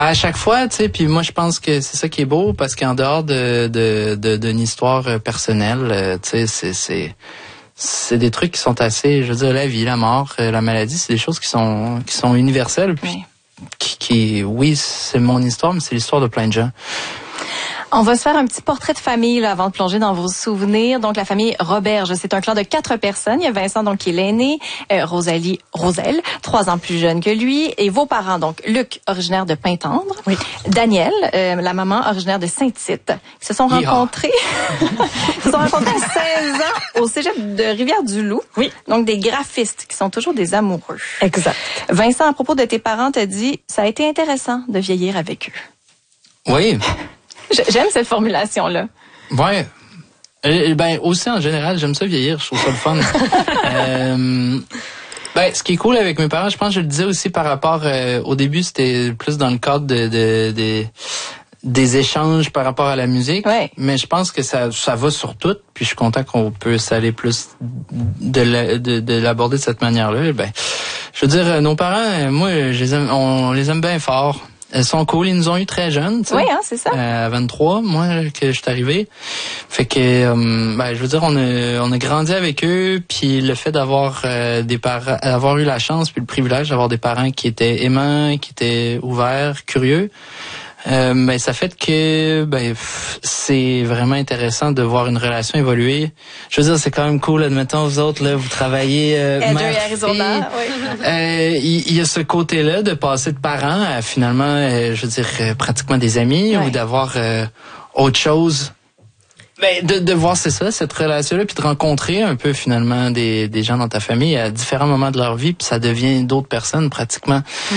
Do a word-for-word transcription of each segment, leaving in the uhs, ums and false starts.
À chaque fois, tu sais, puis moi je pense que c'est ça qui est beau parce qu'en dehors de de de d'une histoire personnelle, tu sais, c'est c'est c'est des trucs qui sont assez, je veux dire, la vie, la mort, la maladie, c'est des choses qui sont qui sont universelles, puis oui. qui, qui oui, c'est mon histoire, mais c'est l'histoire de plein de gens. On va se faire un petit portrait de famille là, avant de plonger dans vos souvenirs. Donc, la famille Roberge, c'est un clan de quatre personnes. Il y a Vincent, donc, qui est l'aîné, euh, Rosalie, Roselle, trois ans plus jeune que lui, et vos parents, donc, Luc, originaire de Pintendre, oui. Daniel, euh, la maman, originaire de Saint-Tite, qui se sont rencontrés, ils se sont rencontrés à seize ans au cégep de Rivière-du-Loup. Oui. Donc, des graphistes qui sont toujours des amoureux. Exact. Vincent, à propos de tes parents, t'as dit, ça a été intéressant de vieillir avec eux. Oui. J'aime cette formulation-là. Ouais. Euh, ben aussi en général, j'aime ça vieillir, je trouve ça le fun. euh, ben ce qui est cool avec mes parents, je pense que je le disais aussi par rapport euh, au début, c'était plus dans le cadre de, de, de des échanges par rapport à la musique, ouais. Mais je pense que ça ça va sur tout, puis je suis content qu'on peut s'aller plus de la, de, de l'aborder de cette manière-là. Ben je veux dire, nos parents, moi je les aime, on les aime bien fort. Elles sont cool, ils nous ont eu très jeunes, tu sais. Oui, hein, c'est ça. Euh, à vingt-trois, moi, que je suis arrivé. Fait que, euh, ben, je veux dire, on a, on a grandi avec eux, puis le fait d'avoir euh, des parents, avoir eu la chance puis le privilège d'avoir des parents qui étaient aimants, qui étaient ouverts, curieux. Euh, ben, ça fait que ben c'est vraiment intéressant de voir une relation évoluer. Je veux dire, c'est quand même cool, admettons, vous autres, là, vous travaillez euh, Elder et Arizona, oui. Euh, il y a ce côté-là de passer de parents à finalement, euh, je veux dire, euh, pratiquement des amis, ouais. Ou d'avoir euh, autre chose. Ben, de, de voir, c'est ça, cette relation-là, puis de rencontrer un peu finalement des, des gens dans ta famille à différents moments de leur vie, puis ça devient d'autres personnes pratiquement. Mm.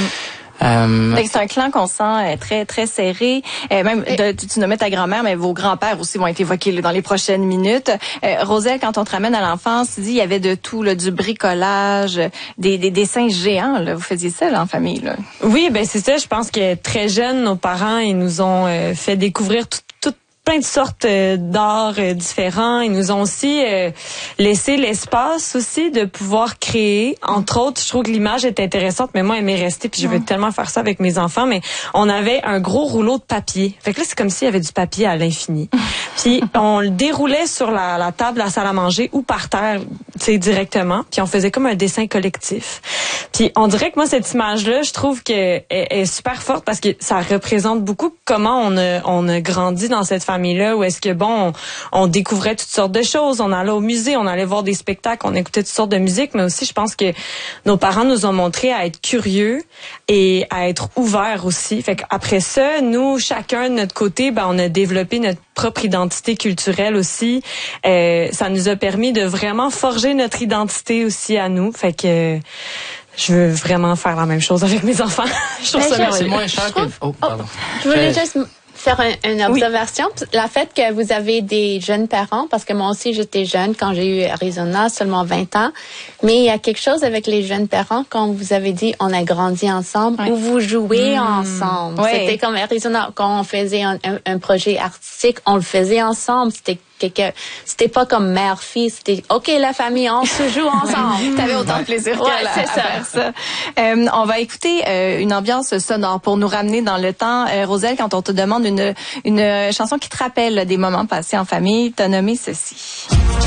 Euh, c'est un clan qu'on sent euh, très très serré. Euh, même de, tu, tu nommais ta grand-mère, mais vos grands-pères aussi vont être évoqués là, dans les prochaines minutes. Euh, Roselle, quand on te ramène à l'enfance, tu dis il y avait de tout, là, du bricolage, des, des dessins géants. Là. Vous faisiez ça là, en famille. Là. Oui, ben c'est ça. Je pense que très jeunes, nos parents, ils nous ont euh, fait découvrir tout plein de sortes euh, d'arts euh, différents. Ils nous ont aussi euh, laissé l'espace aussi de pouvoir créer. Entre autres, je trouve que l'image est intéressante, mais moi, elle m'est restée, puis je veux tellement faire ça avec mes enfants, mais on avait un gros rouleau de papier. Fait que là, c'est comme s'il y avait du papier à l'infini. Puis on le déroulait sur la, la table à la salle à manger ou par terre, tu sais, directement. Puis on faisait comme un dessin collectif. Puis on dirait que moi, cette image-là, je trouve qu'elle est super forte parce que ça représente beaucoup comment on a, on a grandi dans cette famille-là, où est-ce que, bon, on, on découvrait toutes sortes de choses. On allait au musée, on allait voir des spectacles, on écoutait toutes sortes de musique, mais aussi, je pense que nos parents nous ont montré à être curieux et à être ouverts aussi. Fait qu'après ça, nous, chacun de notre côté, ben, on a développé notre propre identité culturelle aussi. Euh, ça nous a permis de vraiment forger notre identité aussi à nous. Fait que je veux vraiment faire la même chose avec mes enfants. Je trouve ça merveilleux. C'est moins cher que... Oh, pardon. Je voulais juste faire un, une observation. Oui. La fait que vous avez des jeunes parents, parce que moi aussi j'étais jeune quand j'ai eu Arizona, seulement vingt ans, mais il y a quelque chose avec les jeunes parents, quand vous avez dit on a grandi ensemble, oui. Ou vous jouez mmh. ensemble. Oui. C'était comme Arizona, quand on faisait un, un, un projet artistique, on le faisait ensemble. C'était quelque, c'était pas comme mère-fille, c'était OK, la famille, on se joue ensemble. T'avais autant de plaisir ouais, qu'elle c'est à, à faire ça. Euh, on va écouter euh, une ambiance sonore pour nous ramener dans le temps. Euh, Roselle, quand on te demande une, une chanson qui te rappelle des moments passés en famille, t'as nommé ceci.